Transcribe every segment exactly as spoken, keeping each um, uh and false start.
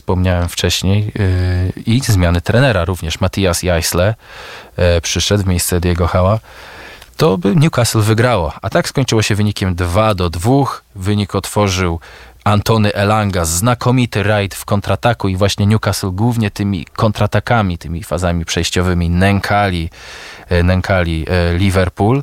wspomniałem wcześniej, i zmiany trenera również. Matthias Jaissle przyszedł w miejsce Diego Howe'a. To by Newcastle wygrało. A tak skończyło się wynikiem dwa do dwóch. Wynik otworzył Antony Elanga, znakomity rajd w kontrataku i właśnie Newcastle głównie tymi kontratakami, tymi fazami przejściowymi nękali, nękali Liverpool.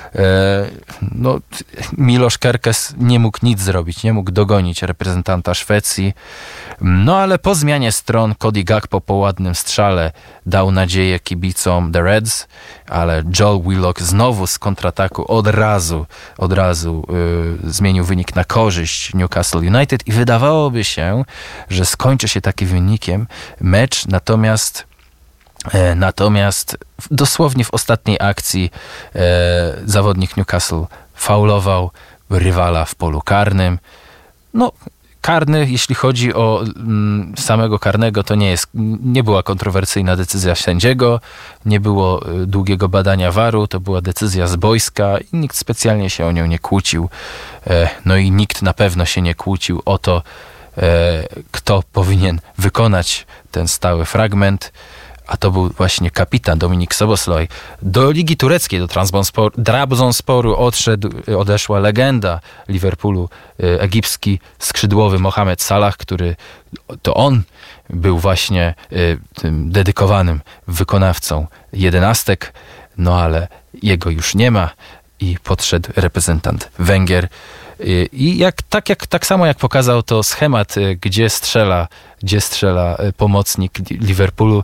No, Miloš Kerkez nie mógł nic zrobić, nie mógł dogonić reprezentanta Szwecji. No ale po zmianie stron Cody Gakpo po ładnym strzale dał nadzieję kibicom The Reds, ale Joel Willock znowu z kontrataku od razu, od razu yy, zmienił wynik na korzyść Newcastle United i wydawałoby się, że skończy się takim wynikiem mecz, natomiast e, natomiast dosłownie w ostatniej akcji e, zawodnik Newcastle faulował rywala w polu karnym. No, karny, jeśli chodzi o mm, samego karnego, to nie jest, nie była kontrowersyjna decyzja sędziego, nie było y, długiego badania waru, to była decyzja z boiska i nikt specjalnie się o nią nie kłócił. E, no i nikt na pewno się nie kłócił o to, e, kto powinien wykonać ten stały fragment, a to był właśnie kapitan Dominik Szoboszlai. Do Ligi Tureckiej, do Trabzonsporu odszedł, odeszła legenda Liverpoolu, egipski skrzydłowy Mohamed Salah, który to on był właśnie tym dedykowanym wykonawcą jedenastek, no ale jego już nie ma i podszedł reprezentant Węgier. I jak, tak, jak, tak samo jak pokazał to schemat, gdzie strzela, gdzie strzela pomocnik Liverpoolu,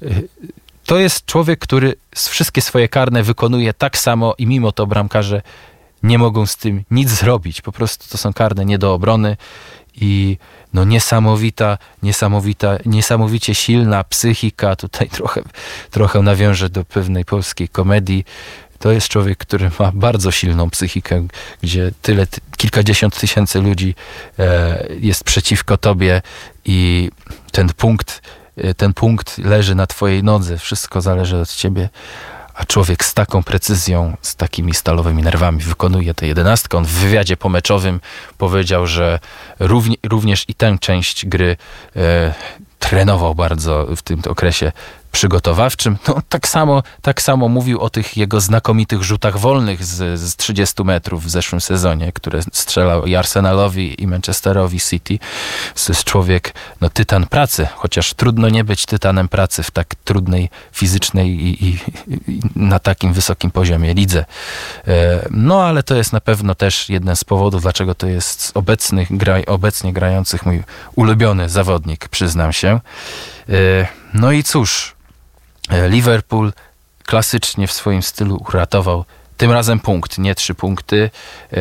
to jest człowiek, który wszystkie swoje karne wykonuje tak samo i mimo to bramkarze nie mogą z tym nic zrobić. Po prostu to są karne nie do obrony i no niesamowita, niesamowita, niesamowicie silna psychika. Tutaj trochę, trochę nawiążę do pewnej polskiej komedii. To jest człowiek, który ma bardzo silną psychikę, gdzie tyle, kilkadziesiąt tysięcy ludzi e, jest przeciwko tobie i ten punkt, e, ten punkt leży na twojej nodze. Wszystko zależy od ciebie, a człowiek z taką precyzją, z takimi stalowymi nerwami wykonuje tę jedenastkę. On w wywiadzie pomeczowym powiedział, że równie, również i tę część gry e, trenował bardzo w tym okresie przygotowawczym. No, tak samo, tak samo mówił o tych jego znakomitych rzutach wolnych z, z trzydziestu metrów w zeszłym sezonie, które strzelał i Arsenalowi, i Manchesterowi City. To jest człowiek, no tytan pracy, chociaż trudno nie być tytanem pracy w tak trudnej, fizycznej i, i, i na takim wysokim poziomie lidze. No, ale to jest na pewno też jeden z powodów, dlaczego to jest obecnych, graj, obecnie grających mój ulubiony zawodnik, przyznam się. No i cóż, Liverpool klasycznie w swoim stylu uratował tym razem punkt, nie trzy punkty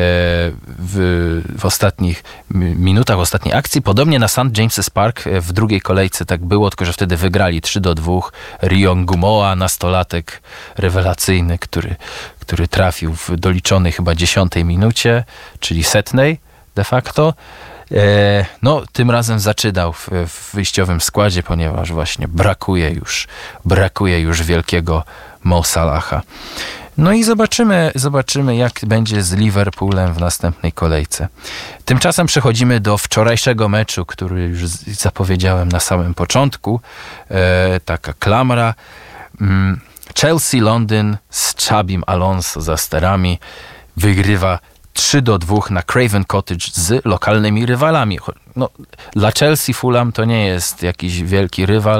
w, w ostatnich minutach, w ostatniej akcji. Podobnie na Saint James's Park w drugiej kolejce tak było, tylko że wtedy wygrali trzy do dwóch. Rion Gumoa, nastolatek rewelacyjny, który, który trafił w doliczonej chyba dziesiątej minucie, czyli setnej de facto. No, tym razem zaczynał w, w wyjściowym składzie, ponieważ właśnie brakuje już, brakuje już wielkiego Mo Salaha. No i zobaczymy, zobaczymy, jak będzie z Liverpoolem w następnej kolejce. Tymczasem przechodzimy do wczorajszego meczu, który już zapowiedziałem na samym początku. E, taka klamra. Chelsea Londyn z Xabim Alonso za sterami wygrywa trzy do dwóch na Craven Cottage z lokalnymi rywalami. No, dla Chelsea Fulham to nie jest jakiś wielki rywal.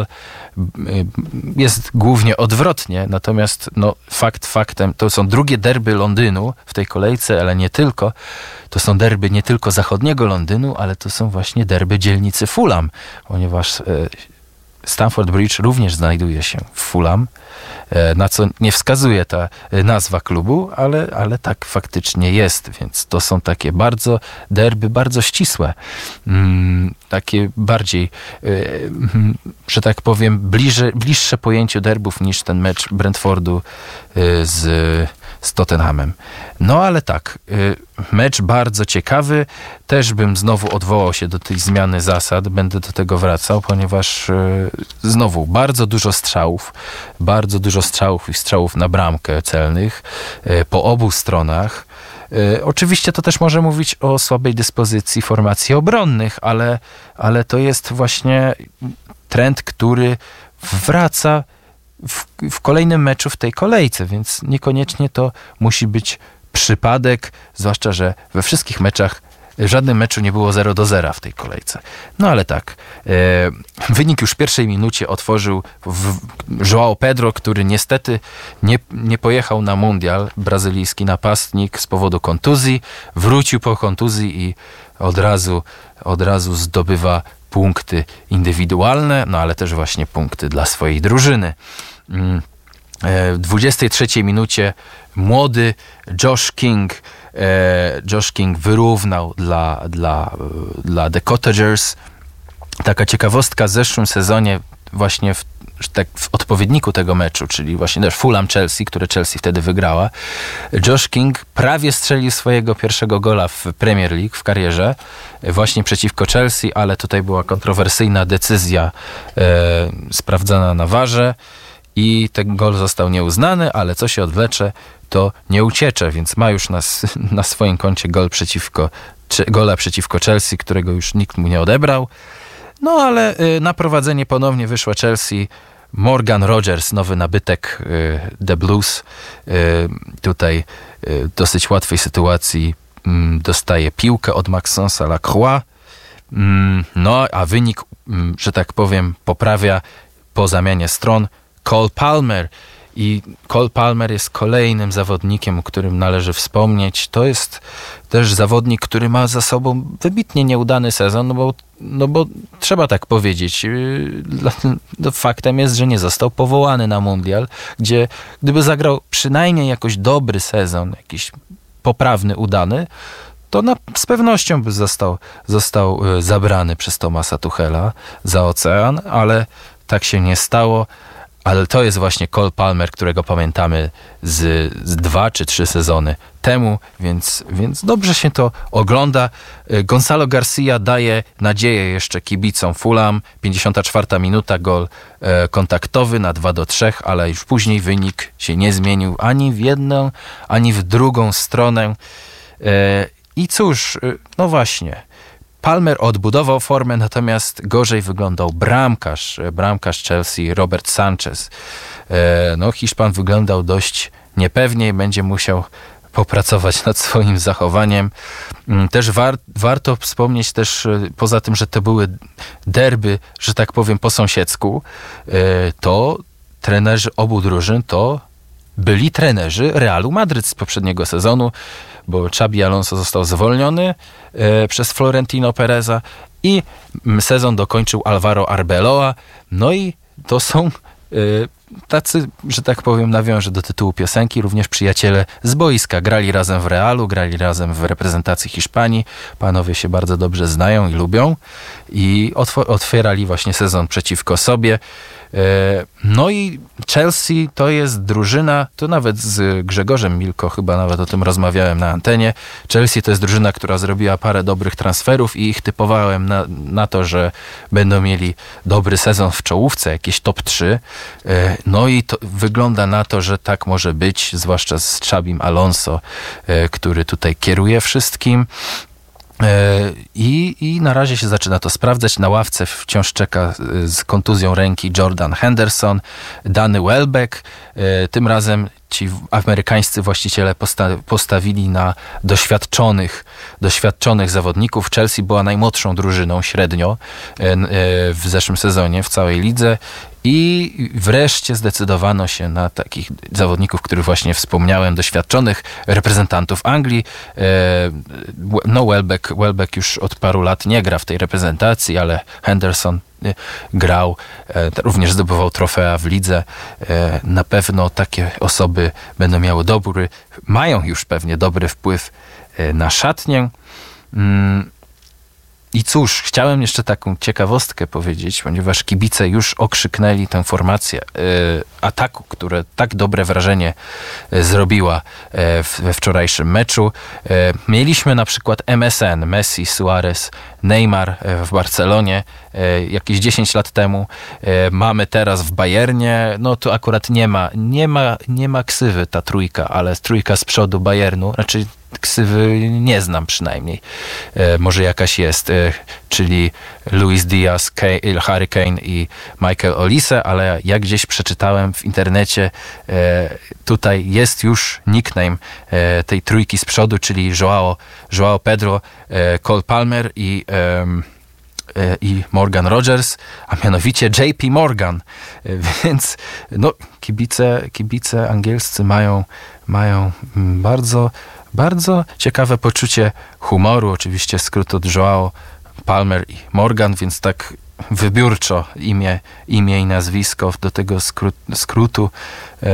Jest głównie odwrotnie, natomiast no, fakt faktem, to są drugie derby Londynu w tej kolejce, ale nie tylko. To są derby nie tylko zachodniego Londynu, ale to są właśnie derby dzielnicy Fulham, ponieważ e, Stamford Bridge również znajduje się w Fulham, na co nie wskazuje ta nazwa klubu, ale, ale tak faktycznie jest, więc to są takie bardzo derby, bardzo ścisłe, mm, takie bardziej, y, że tak powiem, bliże, bliższe pojęciu derbów niż ten mecz Brentfordu y, z, z Tottenhamem. No ale tak, y, mecz bardzo ciekawy, też bym znowu odwołał się do tej zmiany zasad, będę do tego wracał, ponieważ y, znowu bardzo dużo strzałów, bardzo dużo strzałów i strzałów na bramkę celnych y, po obu stronach. E, oczywiście to też może mówić o słabej dyspozycji formacji obronnych, ale, ale to jest właśnie trend, który wraca w, w kolejnym meczu w tej kolejce, więc niekoniecznie to musi być przypadek, zwłaszcza, że we wszystkich meczach w żadnym meczu nie było zero do zera w tej kolejce. No ale tak, e, wynik już w pierwszej minucie otworzył w, João Pedro, który niestety nie, nie pojechał na mundial, brazylijski napastnik z powodu kontuzji. Wrócił po kontuzji i od razu, od razu zdobywa punkty indywidualne, no ale też właśnie punkty dla swojej drużyny. Mm. W dwudziestej trzeciej minucie młody Josh King Josh King wyrównał dla, dla, dla The Cottagers. Taka ciekawostka, w zeszłym sezonie właśnie w, tak w odpowiedniku tego meczu, czyli właśnie też Fulham-Chelsea, które Chelsea wtedy wygrała, Josh King prawie strzelił swojego pierwszego gola w Premier League w karierze, właśnie przeciwko Chelsea, ale tutaj była kontrowersyjna decyzja e, sprawdzana na warze i ten gol został nieuznany, ale co się odwlecze, to nie uciecze, więc ma już na, na swoim koncie gol przeciwko, gola przeciwko Chelsea, którego już nikt mu nie odebrał. No ale na prowadzenie ponownie wyszła Chelsea. Morgan Rogers, nowy nabytek The Blues, tutaj w dosyć łatwej sytuacji dostaje piłkę od Maxensa Lacroix. No a wynik, że tak powiem, poprawia po zamianie stron Cole Palmer. I Cole Palmer jest kolejnym zawodnikiem, o którym należy wspomnieć. To jest też zawodnik, który ma za sobą wybitnie nieudany sezon, no bo, no bo trzeba tak powiedzieć. No faktem jest, że nie został powołany na mundial, gdzie gdyby zagrał przynajmniej jakoś dobry sezon, jakiś poprawny, udany, to na, z pewnością by został, został zabrany przez Thomasa Tuchela za ocean, ale tak się nie stało. Ale to jest właśnie Cole Palmer, którego pamiętamy z, z dwa czy trzy sezony temu, więc, więc dobrze się to ogląda. Gonzalo Garcia daje nadzieję jeszcze kibicom Fulham. pięćdziesiąta czwarta minuta, gol e, kontaktowy na dwa do trzech, ale już później wynik się nie zmienił ani w jedną, ani w drugą stronę. E, I cóż, no właśnie, Palmer odbudował formę, natomiast gorzej wyglądał bramkarz, bramkarz Chelsea, Robert Sanchez. No, Hiszpan wyglądał dość niepewnie i będzie musiał popracować nad swoim zachowaniem. Też war, warto wspomnieć też, poza tym, że to były derby, że tak powiem, po sąsiedzku, to trenerzy obu drużyn to byli trenerzy Realu Madryt z poprzedniego sezonu, bo Xabi Alonso został zwolniony e, przez Florentino Pereza i sezon dokończył Alvaro Arbeloa. No i to są e, tacy, że tak powiem, nawiążę do tytułu piosenki, również przyjaciele z boiska. Grali razem w Realu, grali razem w reprezentacji Hiszpanii. Panowie się bardzo dobrze znają i lubią i otw- otwierali właśnie sezon przeciwko sobie. No i Chelsea to jest drużyna, to nawet z Grzegorzem Milko chyba nawet o tym rozmawiałem na antenie. Chelsea to jest drużyna, która zrobiła parę dobrych transferów i ich typowałem na, na to, że będą mieli dobry sezon w czołówce, jakieś top trzy. No i to wygląda na to, że tak może być, zwłaszcza z Xabim Alonso, który tutaj kieruje wszystkim. I, I na razie się zaczyna to sprawdzać. Na ławce wciąż czeka z kontuzją ręki Jordan Henderson, Danny Welbeck. Tym razem ci amerykańscy właściciele posta- postawili na doświadczonych, doświadczonych zawodników. Chelsea była najmłodszą drużyną średnio w zeszłym sezonie w całej lidze. I wreszcie zdecydowano się na takich zawodników, których właśnie wspomniałem, doświadczonych reprezentantów Anglii. No Welbeck, Welbeck już od paru lat nie gra w tej reprezentacji, ale Henderson grał, również zdobywał trofea w lidze. Na pewno takie osoby będą miały dobry, mają już pewnie dobry wpływ na szatnię. I cóż, chciałem jeszcze taką ciekawostkę powiedzieć, ponieważ kibice już okrzyknęli tę formację y, ataku, które tak dobre wrażenie y, zrobiła y, w, we wczorajszym meczu. Y, mieliśmy na przykład M S N, Messi, Suarez, Neymar y, w Barcelonie y, jakieś dziesięć lat temu. Y, mamy teraz w Bayernie, no to akurat nie ma, nie ma, nie ma ksywy ta trójka, ale trójka z przodu Bayernu, znaczy ksywy nie znam przynajmniej. E, może jakaś jest, e, czyli Luis Diaz, Kay, Harry Kane i Michael Olise, ale jak gdzieś przeczytałem w internecie, e, tutaj jest już nickname e, tej trójki z przodu, czyli Joao, Joao Pedro, e, Cole Palmer i e, i Morgan Rogers, a mianowicie J P Morgan. Więc no, kibice, kibice angielscy mają, mają bardzo, bardzo ciekawe poczucie humoru. Oczywiście skrót od Joao, Palmer i Morgan, więc tak wybiórczo imię, imię i nazwisko do tego skrót, skrótu. E,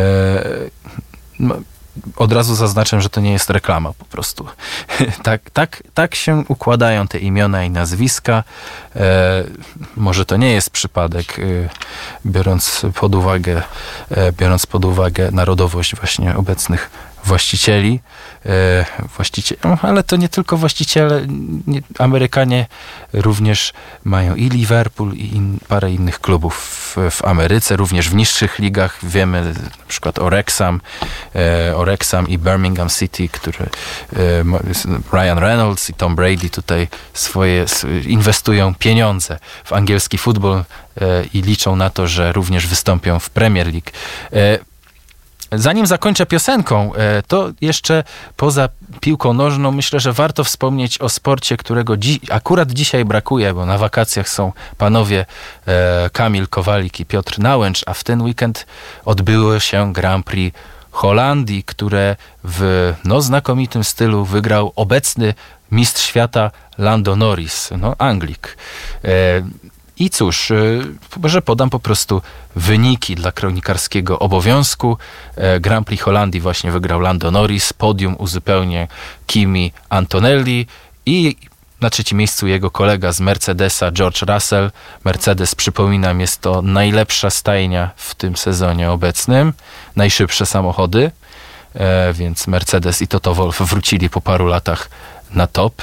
no, od razu zaznaczę, że to nie jest reklama po prostu. tak, tak, tak się układają te imiona i nazwiska. E, może to nie jest przypadek, e, biorąc pod uwagę, e, biorąc pod uwagę narodowość właśnie obecnych właścicieli. E, właściciel, ale to nie tylko właściciele. Nie, Amerykanie również mają i Liverpool, i in, parę innych klubów w, w Ameryce, również w niższych ligach. Wiemy na przykład o Wrexham, e, o Wrexham i Birmingham City, które e, Ryan Reynolds i Tom Brady tutaj swoje inwestują pieniądze w angielski futbol e, i liczą na to, że również wystąpią w Premier League. E, Zanim zakończę piosenką, to jeszcze poza piłką nożną myślę, że warto wspomnieć o sporcie, którego dzi- akurat dzisiaj brakuje, bo na wakacjach są panowie e, Kamil Kowalik i Piotr Nałęcz, a w ten weekend odbyło się Grand Prix Holandii, które w no, znakomitym stylu wygrał obecny mistrz świata Lando Norris, no Anglik. E, I cóż, że podam po prostu wyniki dla kronikarskiego obowiązku. Grand Prix Holandii właśnie wygrał Lando Norris, podium uzupełnia Kimi Antonelli i na trzecim miejscu jego kolega z Mercedesa, George Russell. Mercedes, przypominam, jest to najlepsza stajnia w tym sezonie obecnym, najszybsze samochody, więc Mercedes i Toto Wolff wrócili po paru latach na top.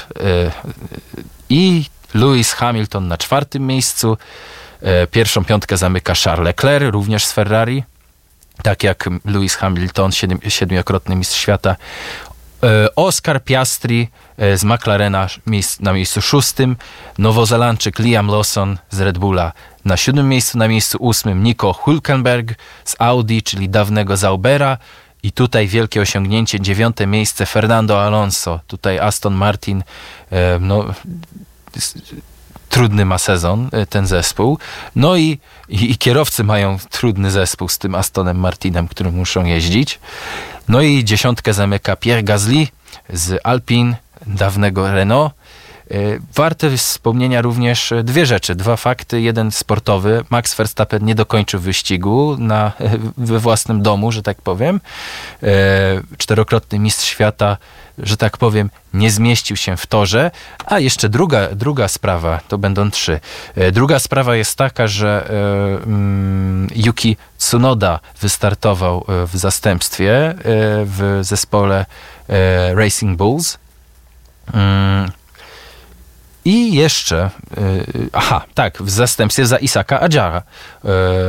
I Lewis Hamilton na czwartym miejscu. Pierwszą piątkę zamyka Charles Leclerc, również z Ferrari. Tak jak Lewis Hamilton, siedem, siedmiokrotny mistrz świata. Oscar Piastri z McLarena na miejscu szóstym. Nowozelandczyk Liam Lawson z Red Bulla na siódmym miejscu. Na miejscu ósmym Nico Hülkenberg z Audi, czyli dawnego Zaubera. I tutaj wielkie osiągnięcie, dziewiąte miejsce Fernando Alonso. Tutaj Aston Martin, no... trudny ma sezon ten zespół. No i, i, i kierowcy mają trudny zespół z tym Astonem Martinem, którym muszą jeździć. No i dziesiątkę zamyka Pierre Gasly z Alpine, dawnego Renault. Warte wspomnienia również dwie rzeczy, dwa fakty. Jeden sportowy. Max Verstappen nie dokończył wyścigu na, we własnym domu, że tak powiem. Czterokrotny mistrz świata, że tak powiem, nie zmieścił się w torze. A jeszcze druga, druga sprawa, to będą trzy. Druga sprawa jest taka, że um, Yuki Tsunoda wystartował w zastępstwie w zespole Racing Bulls. Um, I jeszcze, yy, aha, tak, w zastępstwie za Isaka Adjara. Yy,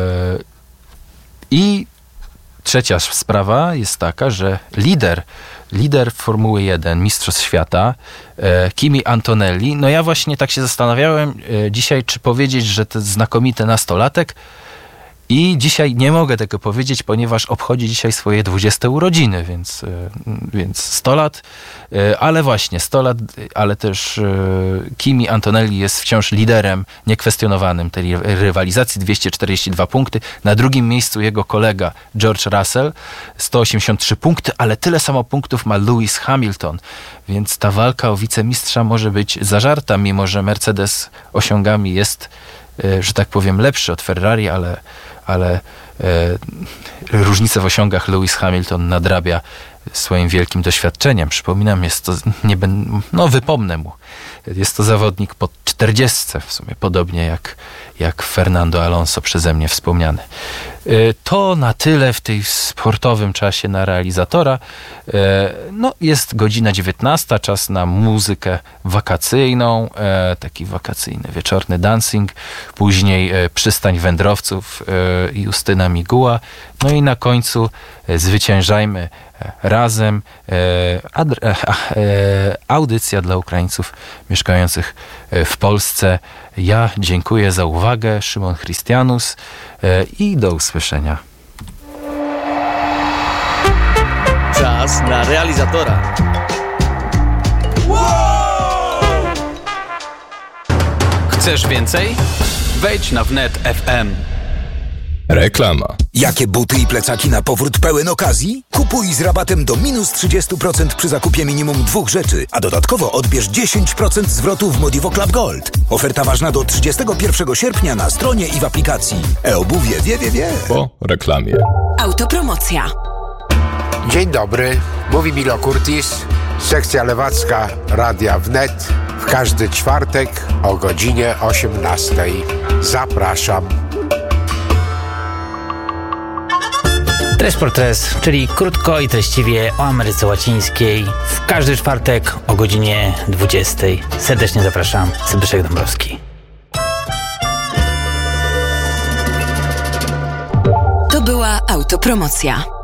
I trzecia sprawa jest taka, że lider, lider Formuły jeden, mistrzostw świata, yy, Kimi Antonelli, no ja właśnie tak się zastanawiałem yy, dzisiaj, czy powiedzieć, że to znakomity nastolatek. I dzisiaj nie mogę tego powiedzieć, ponieważ obchodzi dzisiaj swoje dwudzieste urodziny, więc, więc sto lat, ale właśnie sto lat, ale też Kimi Antonelli jest wciąż liderem niekwestionowanym tej rywalizacji, dwieście czterdzieści dwa punkty. Na drugim miejscu jego kolega George Russell, sto osiemdziesiąt trzy punkty, ale tyle samo punktów ma Lewis Hamilton, więc ta walka o wicemistrza może być zażarta, mimo że Mercedes osiągami jest, że tak powiem, lepszy od Ferrari, ale ale e, różnice w osiągach Lewis Hamilton nadrabia swoim wielkim doświadczeniem. Przypominam, jest to, nie ben, no wypomnę mu, jest to zawodnik po czterdziestce w sumie, podobnie jak, jak Fernando Alonso przeze mnie wspomniany. To na tyle w tej sportowym czasie na realizatora. No, jest godzina dziewiętnasta, czas na muzykę wakacyjną, taki wakacyjny wieczorny dancing, później Przystań Wędrowców i Justyna Miguła. No i na końcu Zwyciężajmy razem. Audycja dla Ukraińców mieszkających w Polsce. Ja dziękuję za uwagę. Szymon Chrystianus i do usłyszenia. Czas na realizatora. Chcesz więcej? Wejdź na wnet kropka f m. Reklama. Jakie buty i plecaki na powrót pełen okazji? Kupuj z rabatem do minus trzydzieści procent przy zakupie minimum dwóch rzeczy, a dodatkowo odbierz dziesięć procent zwrotu w Modivo Club Gold. Oferta ważna do trzydziestego pierwszego sierpnia na stronie i w aplikacji. E-obuwie wie, wie, wie. Po reklamie. Autopromocja. Dzień dobry, mówi Milo Curtis, sekcja lewacka Radia Wnet. W każdy czwartek o godzinie osiemnastej. Zapraszam. Tres por Tres, czyli krótko i treściwie o Ameryce Łacińskiej. W każdy czwartek o godzinie dwudziestej. Serdecznie zapraszam. Zbyszek Dąbrowski. To była autopromocja.